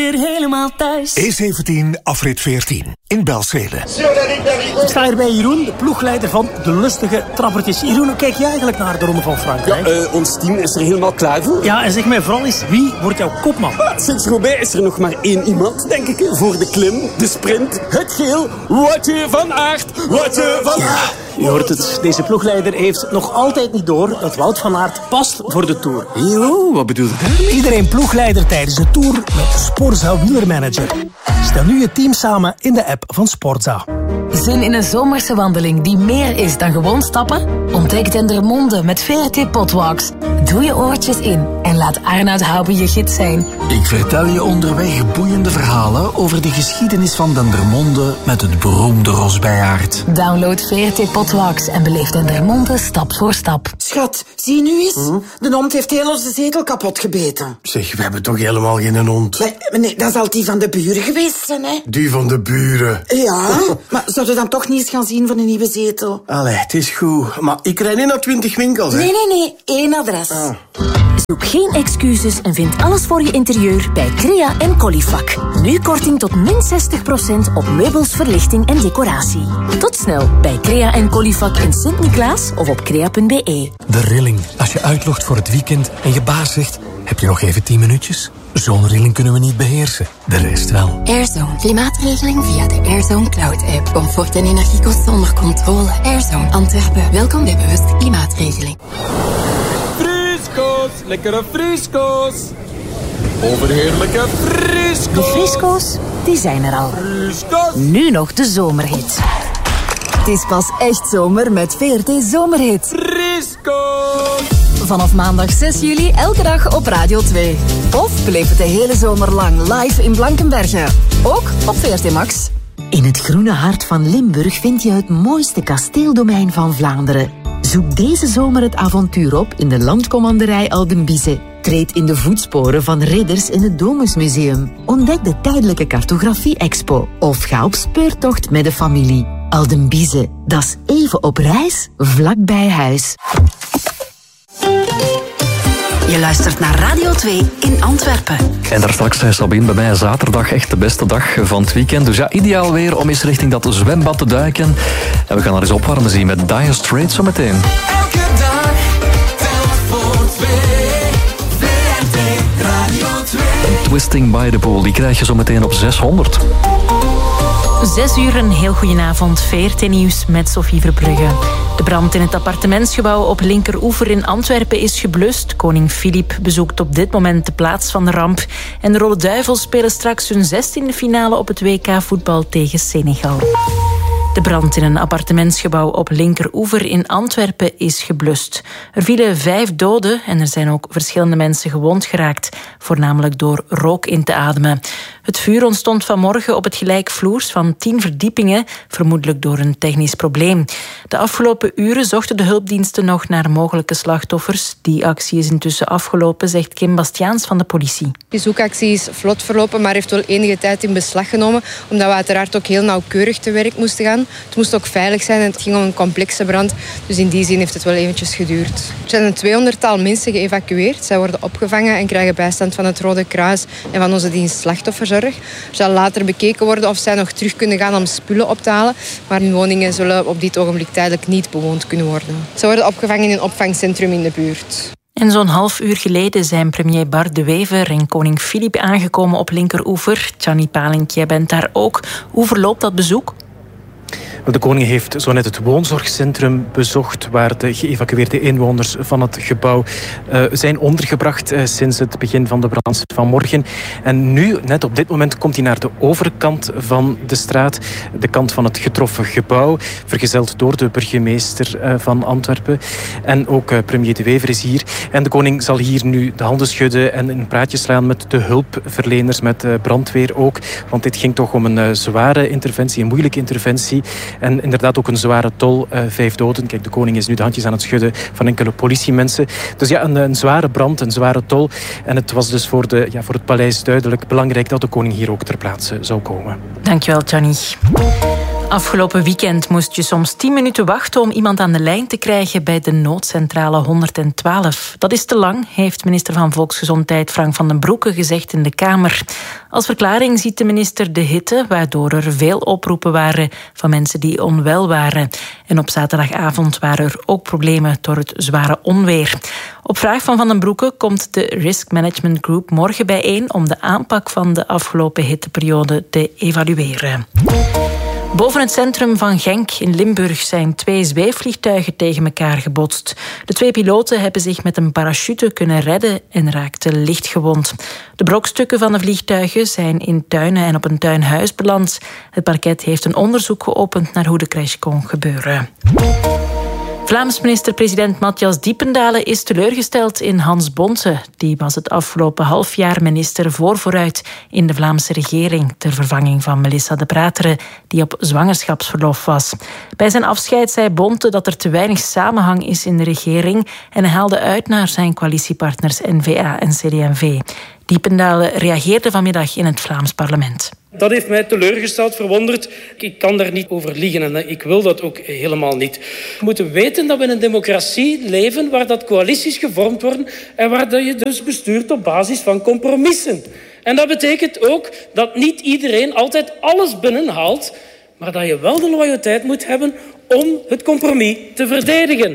Helemaal thuis. E17, afrit 14, in Belzele. Ik sta hier bij Jeroen, de ploegleider van de lustige trappertjes. Jeroen, hoe kijk je eigenlijk naar de Ronde van Frankrijk? Ja, ons team is er helemaal klaar voor. Ja, en zeg mij vooral eens, wie wordt jouw kopman? Sinds Roubaix is er nog maar één iemand, denk ik, voor de klim, de sprint, het geel. Woutje van Aert, Woutje van Aert. Je hoort het, deze ploegleider heeft nog altijd niet door dat Wout van Aert past voor de Tour. Jo, wat bedoel je? Iedereen ploegleider tijdens de Tour met Sporza Wielermanager. Stel nu je team samen in de app van Sporza. Zin in een zomerse wandeling die meer is dan gewoon stappen? Ontdek Dendermonde met VRT Potwalks. Doe je oortjes in en laat Arnoud Houben je gids zijn. Ik vertel je onderweg boeiende verhalen over de geschiedenis van Dendermonde met het beroemde Rosbijaard. Download VRT Potwalks en beleef Dendermonde stap voor stap. Schat, zie nu eens. De hond heeft heel onze zetel kapot gebeten. Zeg, we hebben toch helemaal geen hond? Nee, dat zal die van de buren geweest zijn, hè? Die van de buren? Ja, maar zouden we dan toch niet eens gaan zien voor een nieuwe zetel? Allee, het is goed. Maar ik rijd niet naar 20 winkels, hè? Nee. 1 adres. Zoek geen excuses en vind alles voor je interieur bij Crea en Colifac. Nu korting tot min 60% op meubels, verlichting en decoratie. Tot snel bij Crea en Colifac in Sint-Niklaas of op crea.be. De rilling. Als je uitlogt voor het weekend en je baas zegt, heb je nog even 10 minuutjes? Zo'n rilling kunnen we niet beheersen. De rest wel. Airzone. Klimaatregeling via de Airzone Cloud-app. Comfort en energiekosten onder controle. Airzone Antwerpen. Welkom bij bewuste klimaatregeling. Frisco's. Lekkere frisco's. Overheerlijke frisco's. De frisco's, die zijn er al. Frisco's. Nu nog de zomerhit. Het is pas echt zomer met VRT Zomerhit. Frisco's. Vanaf maandag 6 juli elke dag op Radio 2. Of beleef het de hele zomer lang live in Blankenberge. Ook op VRT Max. In het groene hart van Limburg vind je het mooiste kasteeldomein van Vlaanderen. Zoek deze zomer het avontuur op in de landcommanderij Aldenbize. Treed in de voetsporen van ridders in het Domusmuseum. Ontdek de tijdelijke cartografie-expo. Of ga op speurtocht met de familie. Aldenbize, dat is even op reis, vlak bij huis. Je luistert naar Radio 2 in Antwerpen. En daar straks zei Sabine bij mij zaterdag echt de beste dag van het weekend. Dus ja, ideaal weer om eens richting dat zwembad te duiken. En we gaan er eens opwarmen zien met Dire Straits zometeen. Elke dag, telt voor 2. VRT Radio 2. En Twisting by the Pool, die krijg je zometeen op 600. 6 uur, een heel goedenavond. VRT Nieuws met Sophie Verbrugge. De brand in het appartementsgebouw op Linkeroever in Antwerpen is geblust. Koning Filip bezoekt op dit moment de plaats van de ramp. En de Rode Duivels spelen straks hun 16e finale op het WK voetbal tegen Senegal. De brand in een appartementsgebouw op Linkeroever in Antwerpen is geblust. Er vielen 5 doden en er zijn ook verschillende mensen gewond geraakt, voornamelijk door rook in te ademen. Het vuur ontstond vanmorgen op het gelijkvloers van 10 verdiepingen, vermoedelijk door een technisch probleem. De afgelopen uren zochten de hulpdiensten nog naar mogelijke slachtoffers. Die actie is intussen afgelopen, zegt Kim Bastiaans van de politie. De zoekactie is vlot verlopen, maar heeft wel enige tijd in beslag genomen, omdat we uiteraard ook heel nauwkeurig te werk moesten gaan. Het moest ook veilig zijn en het ging om een complexe brand, dus in die zin heeft het wel eventjes geduurd. Er zijn een 200-tal mensen geëvacueerd. Zij worden opgevangen en krijgen bijstand van het Rode Kruis en van onze dienst slachtofferzorg. Er zal later bekeken worden of zij nog terug kunnen gaan om spullen op te halen, maar hun woningen zullen op dit ogenblik tijdelijk niet bewoond kunnen worden. Ze worden opgevangen in een opvangcentrum in de buurt. En zo'n half uur geleden zijn premier Bart De Wever en koning Filip aangekomen op Linkeroever. Gianni Palink, jij bent daar ook. Hoe verloopt dat bezoek? De koning heeft zo net het woonzorgcentrum bezocht, waar de geëvacueerde inwoners van het gebouw zijn ondergebracht sinds het begin van de brand vanmorgen. En nu, net op dit moment, komt hij naar de overkant van de straat, de kant van het getroffen gebouw, vergezeld door de burgemeester van Antwerpen. En ook premier De Wever is hier. En de koning zal hier nu de handen schudden en een praatje slaan met de hulpverleners, met brandweer ook. Want dit ging toch om een zware interventie, een moeilijke interventie. En inderdaad ook een zware tol, 5 doden. Kijk, de koning is nu de handjes aan het schudden van enkele politiemensen. Dus ja, een zware brand, een zware tol. En het was dus voor het paleis duidelijk belangrijk dat de koning hier ook ter plaatse zou komen. Dankjewel, Gianni. Afgelopen weekend moest je soms 10 minuten wachten om iemand aan de lijn te krijgen bij de noodcentrale 112. Dat is te lang, heeft minister van Volksgezondheid Frank van den Broeke gezegd in de Kamer. Als verklaring ziet de minister de hitte, waardoor er veel oproepen waren van mensen die onwel waren. En op zaterdagavond waren er ook problemen door het zware onweer. Op vraag van den Broeke komt de Risk Management Group morgen bijeen om de aanpak van de afgelopen hitteperiode te evalueren. Boven het centrum van Genk in Limburg zijn 2 zweefvliegtuigen tegen elkaar gebotst. De 2 piloten hebben zich met een parachute kunnen redden en raakten licht gewond. De brokstukken van de vliegtuigen zijn in tuinen en op een tuinhuis beland. Het parket heeft een onderzoek geopend naar hoe de crash kon gebeuren. Vlaams minister-president Matthias Diependalen is teleurgesteld in Hans Bonte. Die was het afgelopen halfjaar minister vooruit in de Vlaamse regering ter vervanging van Melissa De Prateren, die op zwangerschapsverlof was. Bij zijn afscheid zei Bonte dat er te weinig samenhang is in de regering en hij haalde uit naar zijn coalitiepartners N-VA en CD&V. Diependalen reageerde vanmiddag in het Vlaams parlement. Dat heeft mij teleurgesteld, verwonderd. Ik kan daar niet over liegen en ik wil dat ook helemaal niet. We moeten weten dat we in een democratie leven waar dat coalities gevormd worden en waar dat je dus bestuurt op basis van compromissen. En dat betekent ook dat niet iedereen altijd alles binnenhaalt, maar dat je wel de loyaliteit moet hebben om het compromis te verdedigen.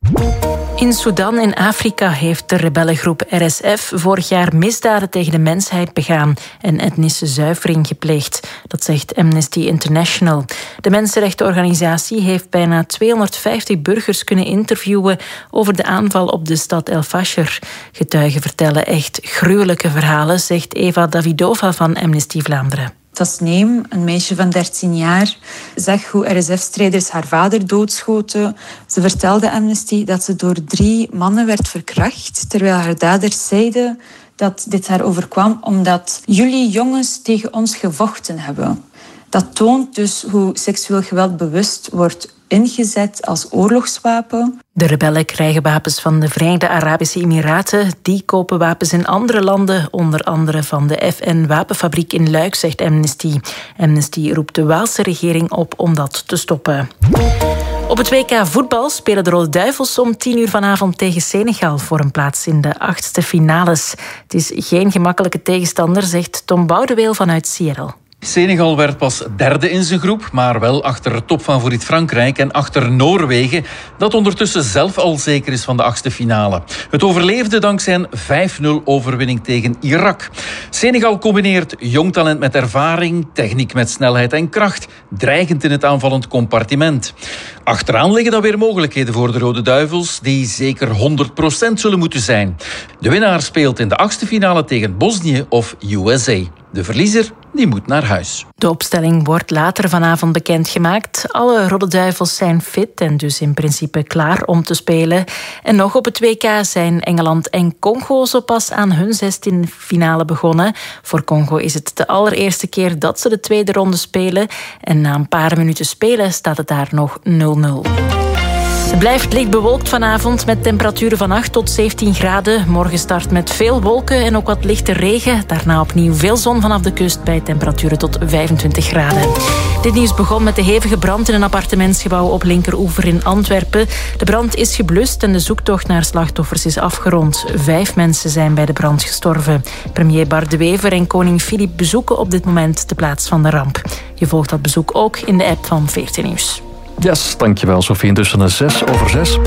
In Sudan in Afrika heeft de rebellengroep RSF vorig jaar misdaden tegen de mensheid begaan en etnische zuivering gepleegd. Dat zegt Amnesty International. De mensenrechtenorganisatie heeft bijna 250 burgers kunnen interviewen over de aanval op de stad El Fasher. Getuigen vertellen echt gruwelijke verhalen, zegt Eva Davidova van Amnesty Vlaanderen. Tasneem, een meisje van 13 jaar, zag hoe RSF-strijders haar vader doodschoten. Ze vertelde Amnesty dat ze door 3 mannen werd verkracht, terwijl haar daders zeiden dat dit haar overkwam omdat jullie jongens tegen ons gevochten hebben. Dat toont dus hoe seksueel geweld bewust wordt ingezet als oorlogswapen. De rebellen krijgen wapens van de Verenigde Arabische Emiraten. Die kopen wapens in andere landen, onder andere van de FN-wapenfabriek in Luik, zegt Amnesty. Amnesty roept de Waalse regering op om dat te stoppen. Op het WK voetbal spelen de Rode Duivels om 10:00 vanavond tegen Senegal voor een plaats in de 8e finales. Het is geen gemakkelijke tegenstander, zegt Tom Boudeweel vanuit Seattle. Senegal werd pas 3e in zijn groep, maar wel achter topfavoriet Frankrijk en achter Noorwegen, dat ondertussen zelf al zeker is van de 8e finale. Het overleefde dankzij een 5-0 overwinning tegen Irak. Senegal combineert jong talent met ervaring, techniek met snelheid en kracht, dreigend in het aanvallend compartiment. Achteraan liggen dan weer mogelijkheden voor de Rode Duivels, die zeker 100% zullen moeten zijn. De winnaar speelt in de 8e finale tegen Bosnië of USA. De verliezer die moet naar huis. De opstelling wordt later vanavond bekendgemaakt. Alle Rode Duivels zijn fit en dus in principe klaar om te spelen. En nog op het WK zijn Engeland en Congo zo pas aan hun 16e finale begonnen. Voor Congo is het de allereerste keer dat ze de tweede ronde spelen. En na een paar minuten spelen staat het daar nog 0-0. Het blijft licht bewolkt vanavond met temperaturen van 8 tot 17 graden. Morgen start met veel wolken en ook wat lichte regen. Daarna opnieuw veel zon vanaf de kust bij temperaturen tot 25 graden. Dit nieuws begon met de hevige brand in een appartementsgebouw op Linkeroever in Antwerpen. De brand is geblust en de zoektocht naar slachtoffers is afgerond. 5 mensen zijn bij de brand gestorven. Premier Bart De Wever en koning Filip bezoeken op dit moment de plaats van de ramp. Je volgt dat bezoek ook in de app van 14 Nieuws. Yes, dankjewel Sophie. Intussen 6:06.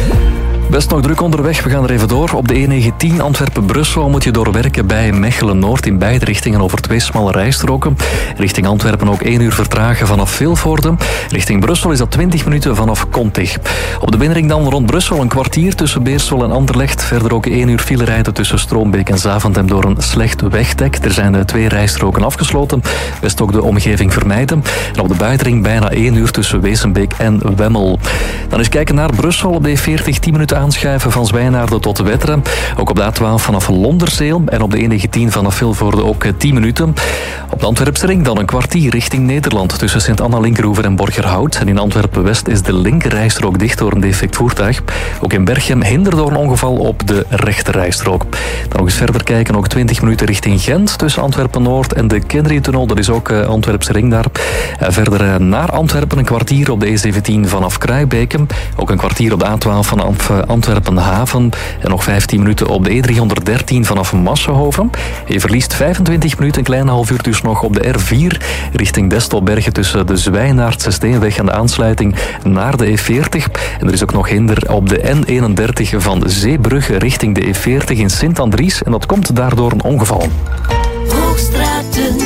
Best nog druk onderweg. We gaan er even door. Op de E19 Antwerpen-Brussel moet je doorwerken bij Mechelen-Noord in beide richtingen over 2 smalle rijstroken. Richting Antwerpen ook 1 uur vertragen vanaf Vilvoorde. Richting Brussel is dat 20 minuten vanaf Kontig. Op de binnenring dan rond Brussel een kwartier tussen Beersel en Anderlecht. Verder ook 1 uur file rijden tussen Stroombeek en Zaventem door een slecht wegdek. Er zijn 2 rijstroken afgesloten. Best ook de omgeving vermijden. En op de buitenring bijna 1 uur tussen Wezenbeek en Wemmel. Dan eens kijken naar Brussel op de E40, 10 minuten aanschuiven van Zwijnaarden tot Wetteren. Ook op de A12 vanaf Londerzeel en op de E19 vanaf Vilvoorde ook 10 minuten. Op de Antwerpse ring dan een kwartier richting Nederland tussen Sint-Anna-Linkeroever en Borgerhout. En in Antwerpen-West is de linkerrijstrook dicht door een defect voertuig. Ook in Berchem hinder door een ongeval op de rechterrijstrook. Dan nog eens verder kijken, ook 20 minuten richting Gent tussen Antwerpen-Noord en de Kendriatunnel. Dat is ook Antwerpse ring daar. Verder naar Antwerpen een kwartier op de E17 vanaf Kruijbeke. Ook een kwartier op de A12 vanaf Antwerpen-Haven. En nog 15 minuten op de E313 vanaf Massenhoven. Je verliest 25 minuten, een klein half uur dus nog op de R4 richting Destelbergen tussen de Zwijnaardse Steenweg en de aansluiting naar de E40. En er is ook nog hinder op de N31 van Zeebrugge richting de E40 in Sint-Andries. En dat komt daardoor een ongeval. Hoogstraten.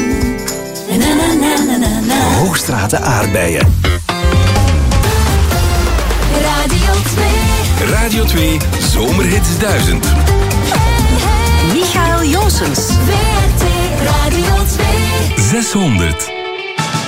Hoogstraten aardbeien. Radio 2 Zomerhits 1000. Michael Jonsens. VRT Radio 2 600.